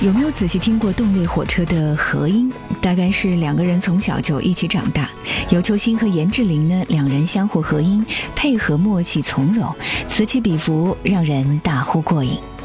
有没有仔细听过动力火车的合音？大概是两个人从小就一起长大，尤秋兴和严志玲呢，两人相互合音，配合默契从容，此起彼伏，让人大呼过瘾。